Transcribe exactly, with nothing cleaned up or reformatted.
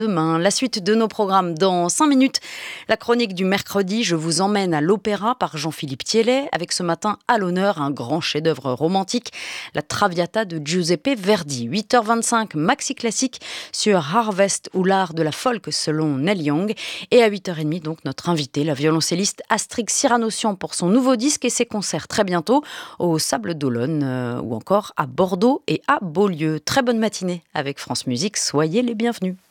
Demain, la suite de nos programmes dans cinq minutes. La chronique du mercredi, je vous emmène à l'opéra par Jean-Philippe Thiellet, avec ce matin à l'honneur un grand chef-d'œuvre romantique, la Traviata de Giuseppe Verdi. huit heures vingt-cinq, maxi classique sur Harvest ou l'art de la folk selon Neil Young. Et à huit heures trente, donc notre invité, la violoncelliste Astrid Cyranossian pour son nouveau disque et ses concerts très bientôt au Sable d'Olonne euh, ou encore à Bordeaux et à Beaulieu. Très bonne matinée avec France Musique, soyez les bienvenus.